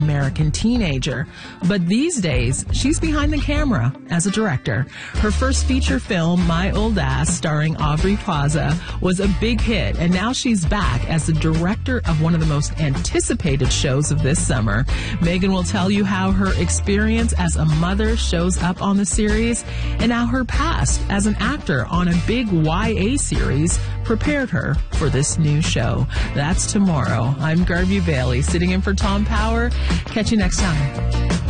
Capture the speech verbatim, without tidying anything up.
American teenager. But these days, she's behind the camera as a director. Her first feature film, My Old Ass, starring Aubrey Plaza, was a big hit, and now she's back as the director of one of the most anticipated shows of this summer. Megan will tell you how her experience as a mother shows up on the series, and how her past as an actor on a big Y A series prepared her for this new show. That's tomorrow. I'm Garvey Bailey, sitting in for Tom Power. Catch you next time.